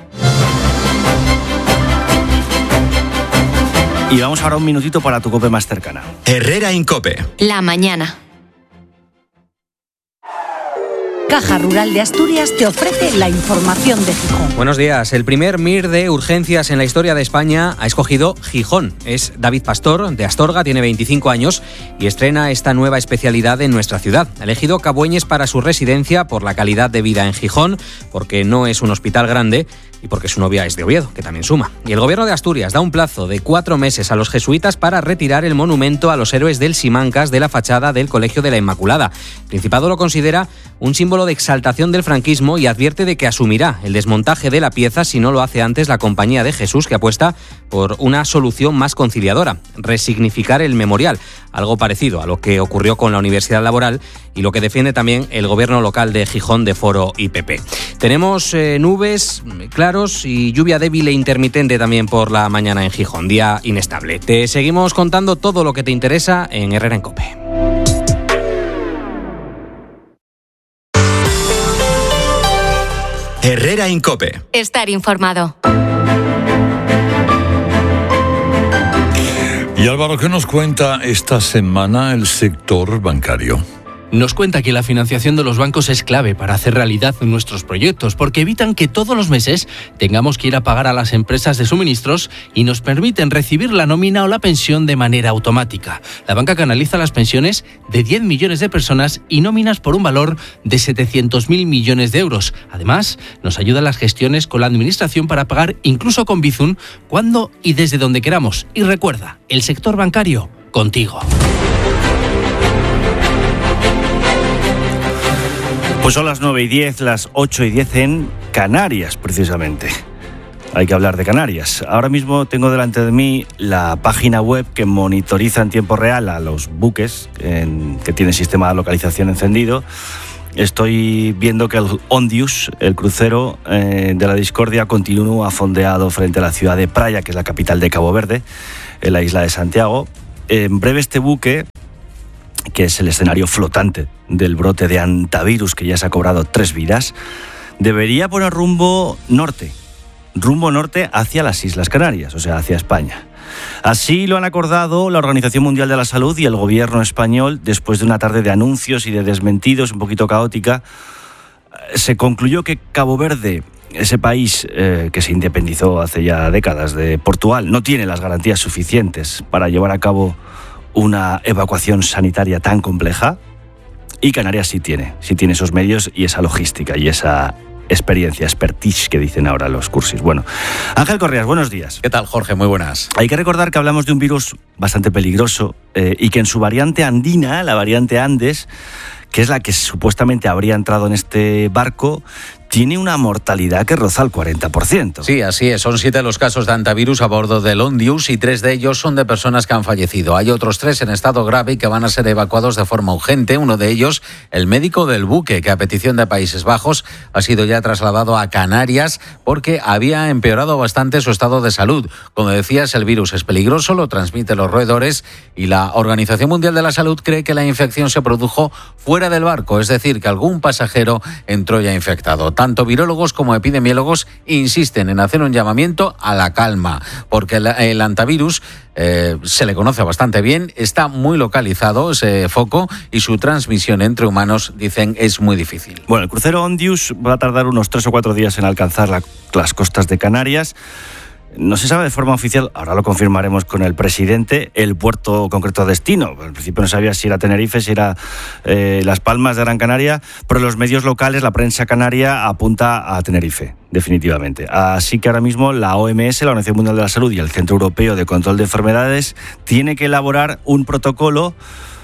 Y vamos ahora un minutito para tu COPE más cercana. Herrera Incope. La mañana. Caja Rural de Asturias te ofrece la información de Gijón. Buenos días. El primer MIR de urgencias en la historia de España ha escogido Gijón. Es David Pastor, de Astorga, tiene 25 años y estrena esta nueva especialidad en nuestra ciudad. Ha elegido Cabueñes para su residencia por la calidad de vida en Gijón, porque no es un hospital grande y porque su novia es de Oviedo, que también suma. Y el Gobierno de Asturias da un plazo de 4 meses a los jesuitas para retirar el monumento a los héroes del Simancas de la fachada del Colegio de la Inmaculada. El Principado lo considera un símbolo de exaltación del franquismo y advierte de que asumirá el desmontaje de la pieza si no lo hace antes la Compañía de Jesús, que apuesta por una solución más conciliadora, resignificar el memorial, algo parecido a lo que ocurrió con la Universidad Laboral y lo que defiende también el Gobierno local de Gijón de Foro y PP. Tenemos nubes, claros y lluvia débil e intermitente también por la mañana en Gijón, día inestable. Te seguimos contando todo lo que te interesa en Herrera en COPE. Herrera Incope. Estar informado. Y Álvaro, ¿qué nos cuenta esta semana el sector bancario? Nos cuenta que la financiación de los bancos es clave para hacer realidad nuestros proyectos, porque evitan que todos los meses tengamos que ir a pagar a las empresas de suministros y nos permiten recibir la nómina o la pensión de manera automática. La banca canaliza las pensiones de 10 millones de personas y nóminas por un valor de 700.000 millones de euros. Además, nos ayuda en las gestiones con la administración para pagar incluso con Bizum cuando y desde donde queramos. Y recuerda, el sector bancario, contigo. Pues son las 9:10, las 8:10 en Canarias, precisamente. Hay que hablar de Canarias. Ahora mismo tengo delante de mí la página web que monitoriza en tiempo real a los buques que tienen sistema de localización encendido. Estoy viendo que el Ondius, el crucero de la Discordia, continúa fondeado frente a la ciudad de Praia, que es la capital de Cabo Verde, en la isla de Santiago. En breve este buque, que es el escenario flotante del brote de antivirus que ya se ha cobrado 3 vidas, debería poner rumbo norte hacia las Islas Canarias, o sea, hacia España. Así lo han acordado la Organización Mundial de la Salud y el gobierno español después de una tarde de anuncios y de desmentidos un poquito caótica. Se concluyó que Cabo Verde, ese país que se independizó hace ya décadas de Portugal, no tiene las garantías suficientes para llevar a cabo una evacuación sanitaria tan compleja, y Canarias sí tiene esos medios y esa logística y esa expertise que dicen ahora los cursis. Bueno, Ángel Correas, buenos días. ¿Qué tal, Jorge? Muy buenas. Hay que recordar que hablamos de un virus bastante peligroso y que en su variante andina, la variante Andes, que es la que supuestamente habría entrado en este barco, tiene una mortalidad que roza el 40%. Sí, así es. Son 7 los casos de antivirus a bordo del Ondius y 3 de ellos son de personas que han fallecido. Hay otros 3 en estado grave y que van a ser evacuados de forma urgente. Uno de ellos, el médico del buque, que a petición de Países Bajos ha sido ya trasladado a Canarias porque había empeorado bastante su estado de salud. Como decías, el virus es peligroso, lo transmiten los roedores y la Organización Mundial de la Salud cree que la infección se produjo fuera del barco, es decir, que algún pasajero entró ya infectado. Tanto virólogos como epidemiólogos insisten en hacer un llamamiento a la calma, porque el antivirus se le conoce bastante bien, está muy localizado ese foco y su transmisión entre humanos, dicen, es muy difícil. Bueno, el crucero Ondius va a tardar unos 3 o 4 días en alcanzar las costas de Canarias. No se sabe de forma oficial, ahora lo confirmaremos con el presidente, el puerto concreto de destino. Al principio no sabía si era Tenerife, si era Las Palmas de Gran Canaria, pero los medios locales, la prensa canaria, apunta a Tenerife, definitivamente. Así que ahora mismo la OMS, la Organización Mundial de la Salud y el Centro Europeo de Control de Enfermedades tiene que elaborar un protocolo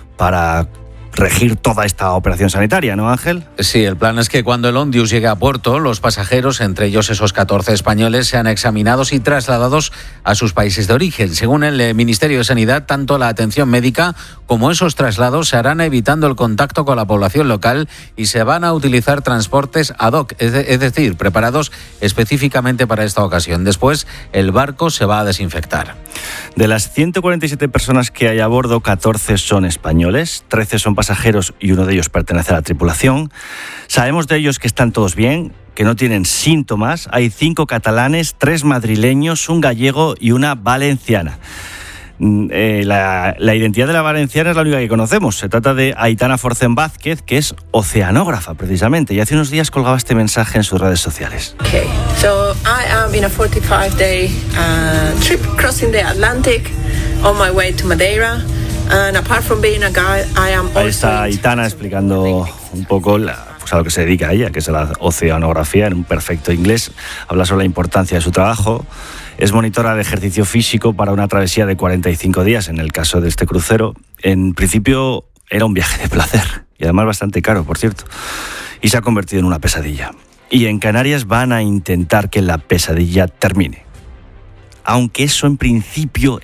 para regir toda esta operación sanitaria, ¿no, Ángel? Sí, el plan es que cuando el Ondius llegue a puerto, los pasajeros, entre ellos esos 14 españoles, sean examinados y trasladados a sus países de origen. Según el Ministerio de Sanidad, tanto la atención médica como esos traslados se harán evitando el contacto con la población local y se van a utilizar transportes ad hoc, es decir, preparados específicamente para esta ocasión. Después, el barco se va a desinfectar. De las 147 personas que hay a bordo, 14 son españoles, 13 son pasajeros y uno de ellos pertenece a la tripulación. Sabemos de ellos que están todos bien, que no tienen síntomas. Hay 5 catalanes, 3 madrileños, un gallego y una valenciana. La identidad de la valenciana es la única que conocemos. Se trata de Aitana Forcén Vázquez, que es oceanógrafa precisamente, y hace unos días colgaba este mensaje en sus redes sociales. Okay, so I am in a 45-day trip crossing the Atlantic on my way to Madeira. And apart from being a guide, I am also... Ahí está Aitana explicando un poco a lo que se dedica ella, que es la oceanografía, en un perfecto inglés. Habla sobre la importancia de su trabajo. Es monitora de ejercicio físico para una travesía de 45 días, en el caso de este crucero. En principio era un viaje de placer, y además bastante caro, por cierto. Y se ha convertido en una pesadilla. Y en Canarias van a intentar que la pesadilla termine. Aunque eso en principio...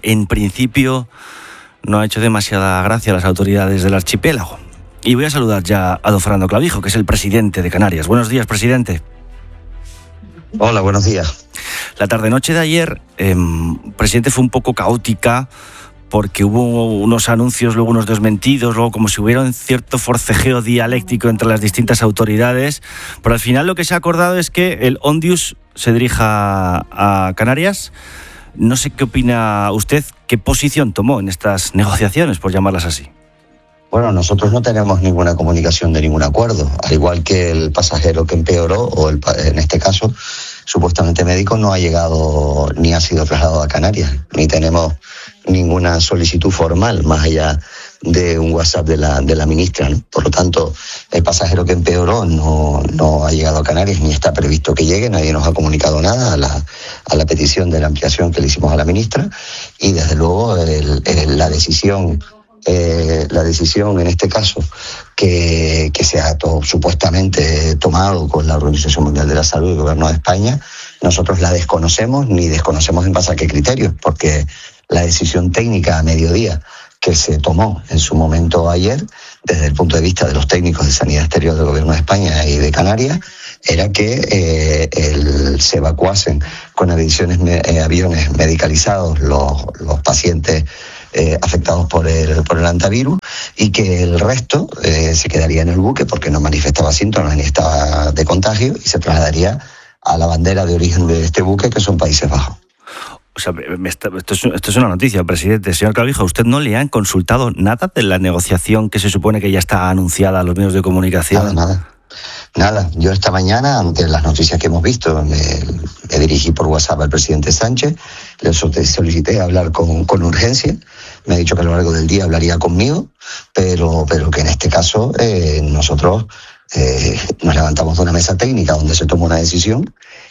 no ha hecho demasiada gracia a las autoridades del archipiélago. Y voy a saludar ya a don Fernando Clavijo, que es el presidente de Canarias. Buenos días, presidente. Hola, buenos días. La tarde-noche de ayer, presidente, fue un poco caótica porque hubo unos anuncios, luego unos desmentidos, luego como si hubiera un cierto forcejeo dialéctico entre las distintas autoridades. Pero al final lo que se ha acordado es que el Ondius se dirija a Canarias. No sé qué opina usted, qué posición tomó en estas negociaciones, por llamarlas así. Bueno, nosotros no tenemos ninguna comunicación de ningún acuerdo, al igual que el pasajero que empeoró, en este caso, supuestamente médico, no ha llegado ni ha sido trasladado a Canarias, ni tenemos ninguna solicitud formal, más allá de un WhatsApp de la ministra, ¿no? Por lo tanto, el pasajero que empeoró no ha llegado a Canarias, ni está previsto que llegue, nadie nos ha comunicado nada a la petición de la ampliación que le hicimos a la ministra, y desde luego la decisión en este caso que se ha supuestamente tomado con la Organización Mundial de la Salud y el Gobierno de España, nosotros la desconocemos, ni desconocemos en base a qué criterios, porque la decisión técnica a mediodía que se tomó en su momento ayer, desde el punto de vista de los técnicos de sanidad exterior del Gobierno de España y de Canarias, era que se evacuasen con aviones medicalizados los pacientes afectados por el antivirus, y que el resto se quedaría en el buque porque no manifestaba síntomas ni estaba de contagio, y se trasladaría a la bandera de origen de este buque, que son Países Bajos. O sea, esto es una noticia, presidente. Señor Clavijo, ¿a usted no le han consultado nada de la negociación que se supone que ya está anunciada a los medios de comunicación? Nada. Yo esta mañana, ante las noticias que hemos visto, me dirigí por WhatsApp al presidente Sánchez, le solicité hablar con urgencia, me ha dicho que a lo largo del día hablaría conmigo, pero que en este caso nosotros nos levantamos de una mesa técnica donde se tomó una decisión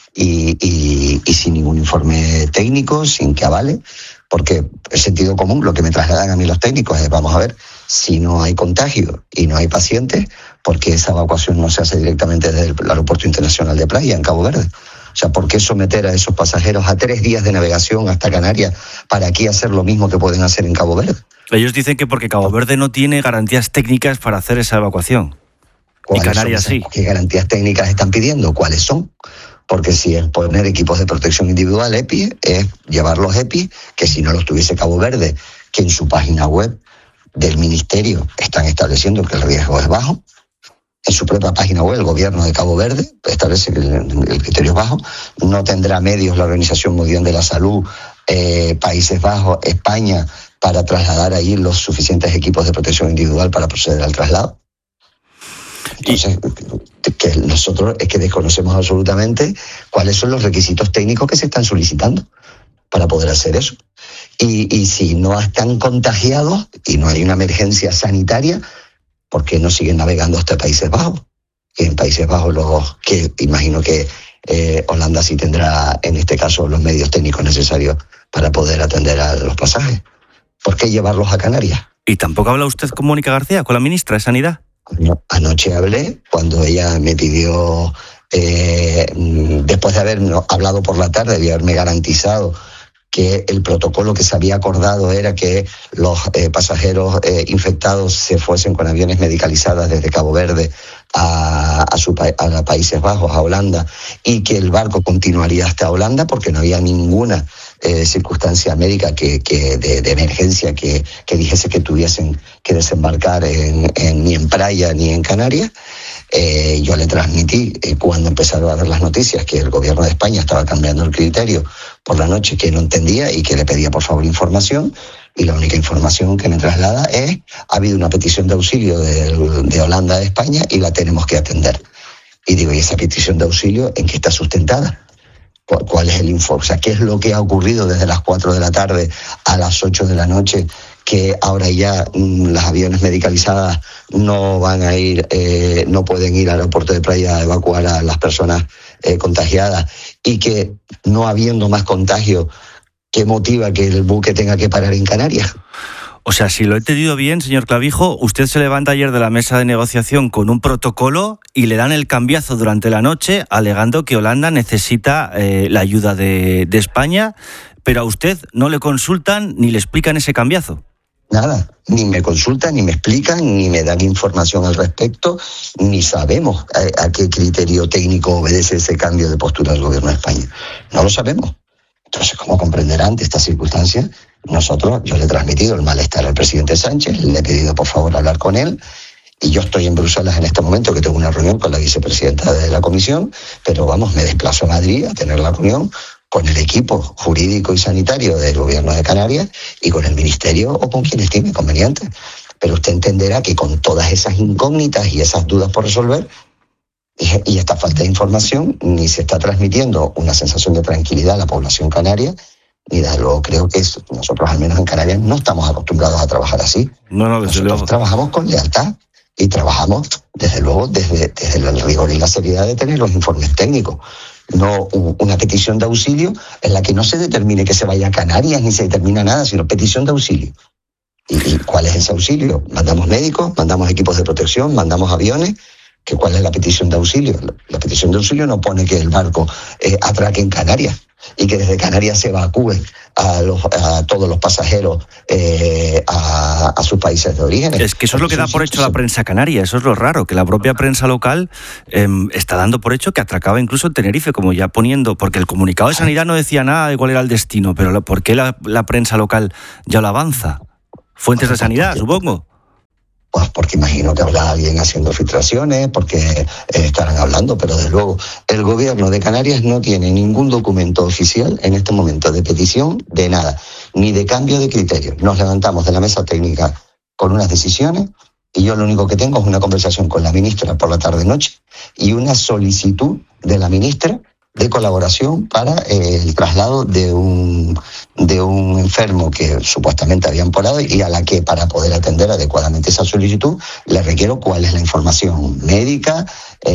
y sin ningún informe técnico, sin que avale, porque el sentido común, lo que me trasladan a mí los técnicos es, vamos a ver, si no hay contagio y no hay pacientes, ¿por qué esa evacuación no se hace directamente desde el Aeropuerto Internacional de Praia, en Cabo Verde? O sea, ¿por qué someter a esos pasajeros a 3 días de navegación hasta Canarias para aquí hacer lo mismo que pueden hacer en Cabo Verde? Ellos dicen que porque Cabo Verde no tiene garantías técnicas para hacer esa evacuación. Y Canarias sí. ¿Qué garantías técnicas están pidiendo? ¿Cuáles son? Porque si es poner equipos de protección individual EPI, es llevar los EPI, que si no los tuviese Cabo Verde, que en su página web del Ministerio están estableciendo que el riesgo es bajo. En su propia página web, el gobierno de Cabo Verde establece que el criterio es bajo. No tendrá medios la Organización Mundial de la Salud, Países Bajos, España, para trasladar ahí los suficientes equipos de protección individual para proceder al traslado. Entonces, que nosotros es que desconocemos absolutamente cuáles son los requisitos técnicos que se están solicitando para poder hacer eso. Y si no están contagiados y no hay una emergencia sanitaria, ¿por qué no siguen navegando hasta Países Bajos? Y en Países Bajos, que imagino que Holanda sí tendrá, en este caso, los medios técnicos necesarios para poder atender a los pasajes. ¿Por qué llevarlos a Canarias? ¿Y tampoco habla usted con Mónica García, con la ministra de Sanidad? Anoche hablé, cuando ella me pidió, después de haber hablado por la tarde, de haberme garantizado que el protocolo que se había acordado era que los pasajeros infectados se fuesen con aviones medicalizados desde Cabo Verde a Países Bajos, a Holanda, y que el barco continuaría hasta Holanda porque no había ninguna circunstancia médica de emergencia que dijese que tuviesen que desembarcar ni en Praia ni en Canarias. Yo le transmití cuando empezaron a ver las noticias que el gobierno de España estaba cambiando el criterio por la noche, que no entendía y que le pedía por favor información, y la única información que me traslada es: ha habido una petición de auxilio de Holanda a España y la tenemos que atender. Y digo, ¿y esa petición de auxilio en qué está sustentada? ¿Cuál es el informe? O sea, ¿qué es lo que ha ocurrido desde las 4 de la tarde a las 8 de la noche? Que ahora ya las aviones medicalizadas no van a ir, no pueden ir al aeropuerto de Praia a evacuar a las personas contagiadas, y que no habiendo más contagio, ¿qué motiva que el buque tenga que parar en Canarias? O sea, si lo he entendido bien, señor Clavijo, usted se levanta ayer de la mesa de negociación con un protocolo y le dan el cambiazo durante la noche alegando que Holanda necesita la ayuda de España, pero a usted no le consultan ni le explican ese cambiazo. Nada, ni me consultan, ni me explican, ni me dan información al respecto, ni sabemos a qué criterio técnico obedece ese cambio de postura del gobierno de España. No lo sabemos. Entonces, como comprenderá, ante estas circunstancias, yo le he transmitido el malestar al presidente Sánchez, le he pedido por favor hablar con él, y yo estoy en Bruselas en este momento, que tengo una reunión con la vicepresidenta de la Comisión, pero me desplazo a Madrid a tener la reunión con el equipo jurídico y sanitario del gobierno de Canarias y con el ministerio o con quien estime conveniente, Pero usted entenderá que con todas esas incógnitas y esas dudas por resolver y esta falta de información, ni se está transmitiendo una sensación de tranquilidad a la población canaria, y desde luego creo que nosotros, al menos en Canarias, no estamos acostumbrados a trabajar así. Nosotros trabajamos con lealtad y trabajamos, desde luego, desde el rigor y la seriedad de tener los informes técnicos. No una petición de auxilio en la que no se determine que se vaya a Canarias ni se determina nada, sino petición de auxilio. ¿Y cuál es ese auxilio? Mandamos médicos, mandamos equipos de protección, mandamos aviones. ¿Cuál es la petición de auxilio? La petición de auxilio no pone que el barco atraque en Canarias y que desde Canarias se evacúe a todos los pasajeros a sus países de origen. Es que eso es lo que da por hecho la prensa canaria, eso es lo raro, que la propia prensa local está dando por hecho que atracaba incluso en Tenerife, como ya poniendo, porque el comunicado de Sanidad no decía nada de cuál era el destino, pero ¿por qué la prensa local ya lo avanza? Fuentes de Sanidad, supongo. Pues porque imagino que habrá alguien haciendo filtraciones, porque estarán hablando, pero desde luego el gobierno de Canarias no tiene ningún documento oficial en este momento de petición de nada, ni de cambio de criterio. Nos levantamos de la mesa técnica con unas decisiones y yo lo único que tengo es una conversación con la ministra por la tarde-noche y una solicitud de la ministra de colaboración para el traslado de un enfermo que supuestamente habían porado y a la que, para poder atender adecuadamente esa solicitud, le requiero cuál es la información médica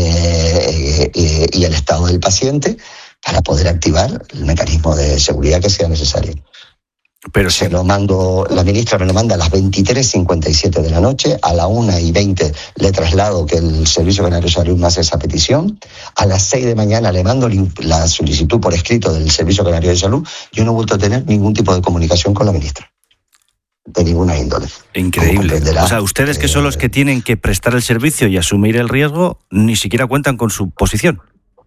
y el estado del paciente para poder activar el mecanismo de seguridad que sea necesario. Pero se lo mando, la ministra me lo manda a las 23:57 de la noche, a las 1:20 le traslado que el Servicio Canario de Salud me hace esa petición, a las 6 de mañana le mando la solicitud por escrito del Servicio Canario de Salud. Yo no he vuelto a tener ningún tipo de comunicación con la ministra, de ninguna índole. Increíble. O sea, ustedes, que son los que tienen que prestar el servicio y asumir el riesgo, ni siquiera cuentan con su posición.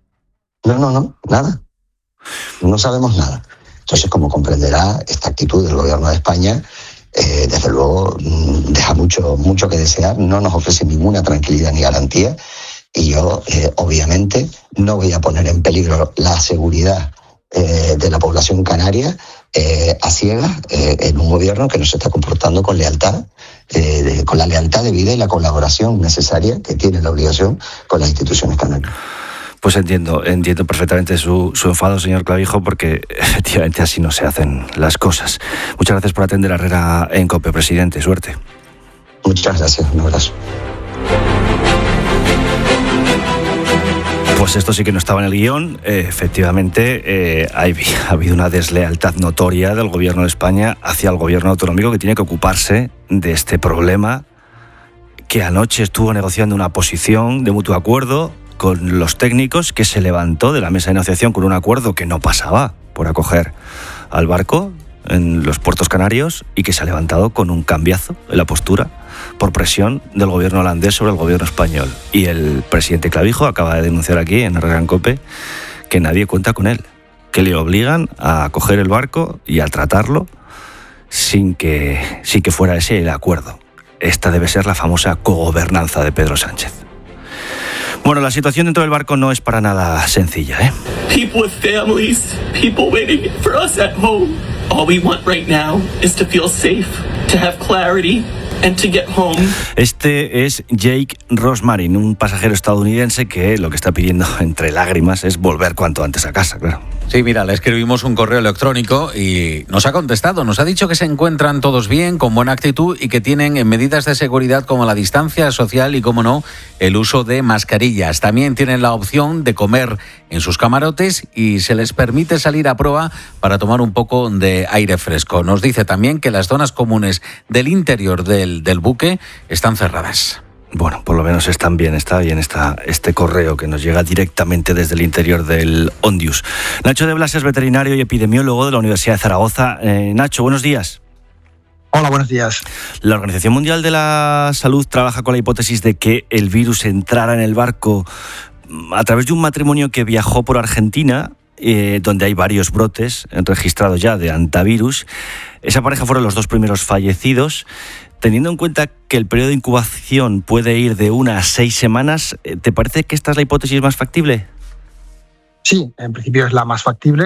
No, nada. No sabemos nada. Entonces, como comprenderá, esta actitud del gobierno de España, desde luego, deja mucho que desear, no nos ofrece ninguna tranquilidad ni garantía, y yo, obviamente, no voy a poner en peligro la seguridad de la población canaria a ciegas en un gobierno que no se está comportando con lealtad, con la lealtad de vida y la colaboración necesaria que tiene la obligación con las instituciones canarias. Pues entiendo perfectamente su enfado, señor Clavijo, porque efectivamente así no se hacen las cosas. Muchas gracias por atender a Herrera en COPE, presidente. Suerte. Muchas gracias. Un abrazo. Pues esto sí que no estaba en el guión. Efectivamente, ha habido una deslealtad notoria del gobierno de España hacia el gobierno autonómico, que tiene que ocuparse de este problema, que anoche estuvo negociando una posición de mutuo acuerdo con los técnicos, que se levantó de la mesa de negociación con un acuerdo que no pasaba por acoger al barco en los puertos canarios, y que se ha levantado con un cambiazo en la postura por presión del gobierno holandés sobre el gobierno español. Y el presidente Clavijo acaba de denunciar aquí en Herrera en COPE que nadie cuenta con él, que le obligan a coger el barco y a tratarlo sin que fuera ese el acuerdo. Esta debe ser la famosa cogobernanza de Pedro Sánchez. Bueno, la situación dentro del barco no es para nada sencilla, ¿eh? People with families, people waiting for us at home. All we want right now is to feel safe, to have clarity and to get home. Este es Jake Rosmarin, un pasajero estadounidense que lo que está pidiendo entre lágrimas es volver cuanto antes a casa, claro. Sí, mira, le escribimos un correo electrónico y nos ha contestado. Nos ha dicho que se encuentran todos bien, con buena actitud, y que tienen medidas de seguridad como la distancia social y, como no, el uso de mascarillas. También tienen la opción de comer en sus camarotes y se les permite salir a proa para tomar un poco de aire fresco. Nos dice también que las zonas comunes del interior del buque están cerradas. Bueno, por lo menos está bien este correo que nos llega directamente desde el interior del Ondius. Nacho de Blas es veterinario y epidemiólogo de la Universidad de Zaragoza. Nacho, buenos días. Hola, buenos días. La Organización Mundial de la Salud trabaja con la hipótesis de que el virus entrara en el barco a través de un matrimonio que viajó por Argentina, donde hay varios brotes registrados ya de hantavirus. Esa pareja fueron los dos primeros fallecidos. Teniendo en cuenta que el periodo de incubación puede ir de 1 a 6 semanas, ¿te parece que esta es la hipótesis más factible? Sí, en principio es la más factible.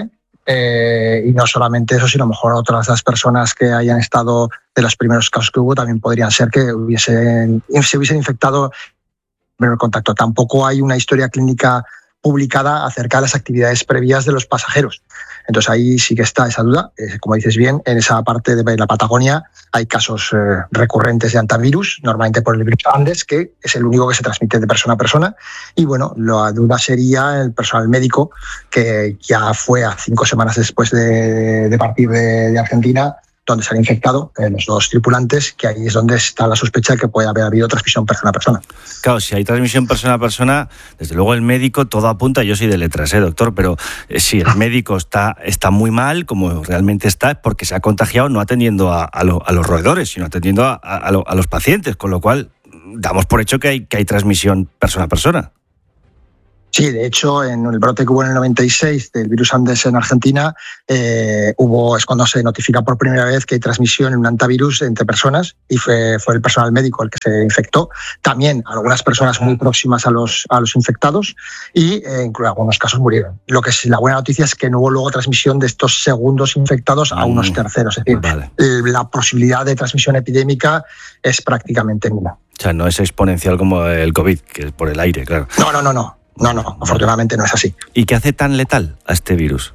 Y no solamente eso, sino a lo mejor otras las personas que hayan estado de los primeros casos que hubo también podrían ser que se hubiesen infectado en primer contacto. Tampoco hay una historia clínica publicada acerca de las actividades previas de los pasajeros. Entonces ahí sí que está esa duda. Como dices bien, en esa parte de la Patagonia hay casos recurrentes de hantavirus, normalmente por el virus Andes, que es el único que se transmite de persona a persona. Y bueno, la duda sería el personal médico, que ya fue a 5 semanas después de partir de Argentina, donde se han infectado los 2 tripulantes, que ahí es donde está la sospecha de que puede haber habido transmisión persona a persona. Claro, si hay transmisión persona a persona, desde luego el médico todo apunta, yo soy de letras, doctor, pero si el médico está muy mal, como realmente está, es porque se ha contagiado no atendiendo a los roedores, sino atendiendo a los pacientes, con lo cual damos por hecho que hay transmisión persona a persona. Sí, de hecho, en el brote que hubo en el 96 del virus Andes en Argentina, es cuando se notifica por primera vez que hay transmisión en un hantavirus entre personas, y fue el personal médico el que se infectó. También algunas personas muy próximas a los infectados, y en algunos casos murieron. Lo que es la buena noticia es que no hubo luego transmisión de estos segundos infectados a unos terceros. Es decir, la posibilidad de transmisión epidémica es prácticamente nula. O sea, no es exponencial como el COVID, que es por el aire, claro. No, afortunadamente no es así. ¿Y qué hace tan letal a este virus?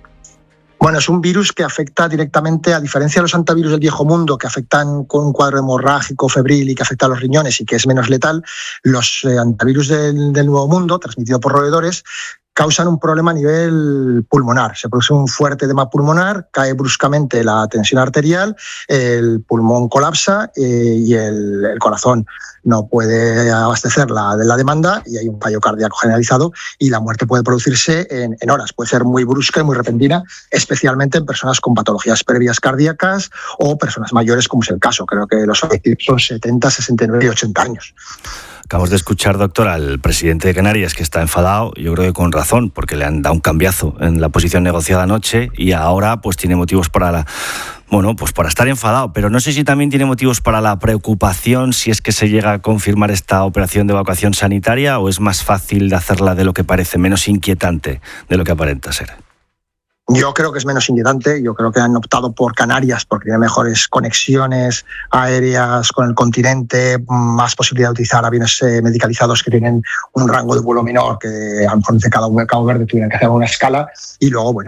Bueno, es un virus que afecta directamente, a diferencia de los hantavirus del viejo mundo, que afectan con un cuadro hemorrágico, febril y que afecta a los riñones y que es menos letal. Los hantavirus del nuevo mundo, transmitido por roedores, causan un problema a nivel pulmonar. Se produce un fuerte edema pulmonar, cae bruscamente la tensión arterial, el pulmón colapsa y el corazón no puede abastecer la demanda, y hay un fallo cardíaco generalizado, y la muerte puede producirse en horas. Puede ser muy brusca y muy repentina, especialmente en personas con patologías previas cardíacas o personas mayores, como es el caso. Creo que los objetivos son 70, 69 y 80 años. Acabamos de escuchar, doctor, al presidente de Canarias, que está enfadado, yo creo que con razón, porque le han dado un cambiazo en la posición negociada anoche, y ahora pues tiene motivos para estar enfadado, pero no sé si también tiene motivos para la preocupación si es que se llega a confirmar esta operación de evacuación sanitaria, o es más fácil de hacerla de lo que parece, menos inquietante de lo que aparenta ser. Yo creo que es menos inquietante. Yo creo que han optado por Canarias porque tiene mejores conexiones aéreas con el continente, más posibilidad de utilizar aviones medicalizados que tienen un rango de vuelo menor, que a lo mejor de Cabo Verde tuvieran que hacer una escala. Y luego,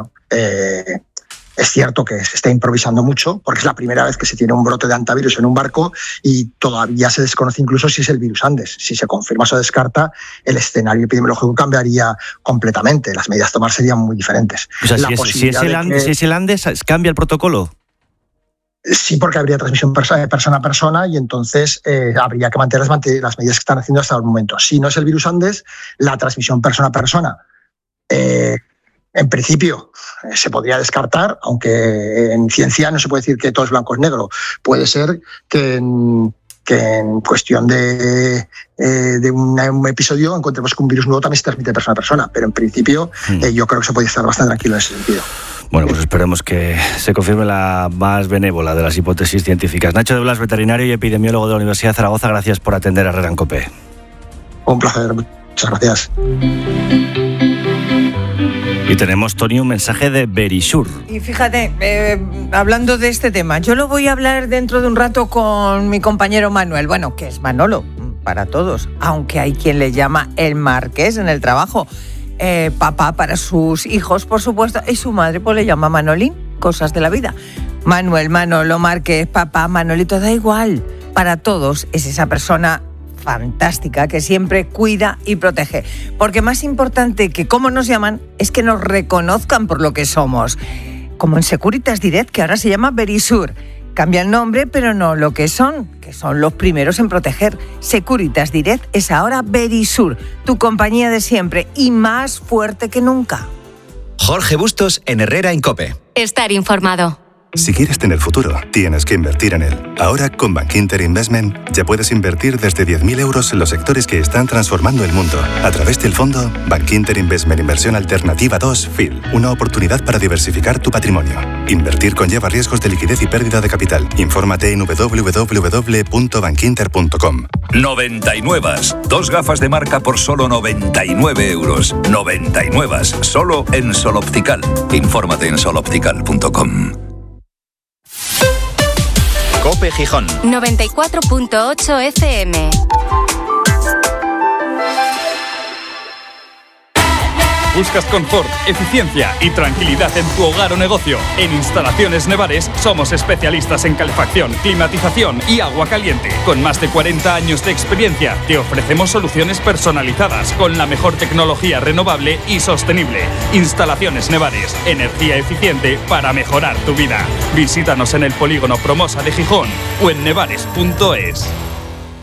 es cierto que se está improvisando mucho, porque es la primera vez que se tiene un brote de hantavirus en un barco, y todavía se desconoce incluso si es el virus Andes. Si se confirma o se descarta, el escenario epidemiológico cambiaría completamente. Las medidas a tomar serían muy diferentes. O sea, si es el Andes, ¿cambia el protocolo? Sí, porque habría transmisión persona a persona, y entonces habría que mantener las medidas que están haciendo hasta el momento. Si no es el virus Andes, la transmisión persona a persona en principio se podría descartar, aunque en ciencia no se puede decir que todo es blanco o negro. Puede ser que en cuestión de un episodio encontremos que un virus nuevo también se transmite de persona a persona, pero en principio yo creo que se puede estar bastante tranquilo en ese sentido. Bueno, pues esperemos que se confirme la más benévola de las hipótesis científicas. Nacho de Blas, veterinario y epidemiólogo de la Universidad de Zaragoza, gracias por atender a Herrera en COPE. Un placer, muchas gracias. Y tenemos, Toni, un mensaje de Verisur. Y fíjate, hablando de este tema, yo lo voy a hablar dentro de un rato con mi compañero Manuel, bueno, que es Manolo para todos, aunque hay quien le llama el Marqués en el trabajo. Papá para sus hijos, por supuesto, y su madre pues le llama Manolín, cosas de la vida. Manuel, Manolo, Marqués, papá, Manolito, da igual. Para todos es esa persona fantástica que siempre cuida y protege. Porque más importante que cómo nos llaman es que nos reconozcan por lo que somos. Como en Securitas Direct, que ahora se llama Verisur. Cambia el nombre, pero no lo que son los primeros en proteger. Securitas Direct es ahora Verisur, tu compañía de siempre y más fuerte que nunca. Jorge Bustos en Herrera en COPE. Estar informado. Si quieres tener futuro, tienes que invertir en él. Ahora, con Bankinter Investment, ya puedes invertir desde 10.000 euros en los sectores que están transformando el mundo. A través del fondo Bankinter Investment Inversión Alternativa 2 FIL. Una oportunidad para diversificar tu patrimonio. Invertir conlleva riesgos de liquidez y pérdida de capital. Infórmate en www.bankinter.com. 99. 2 gafas de marca por solo 99 euros. 99. Solo en Sol Optical. Infórmate en soloptical.com. COPE Gijón 94.8 FM. ¿Buscas confort, eficiencia y tranquilidad en tu hogar o negocio? En Instalaciones Nevares somos especialistas en calefacción, climatización y agua caliente. Con más de 40 años de experiencia, te ofrecemos soluciones personalizadas con la mejor tecnología renovable y sostenible. Instalaciones Nevares, energía eficiente para mejorar tu vida. Visítanos en el polígono Promosa de Gijón o en nevares.es.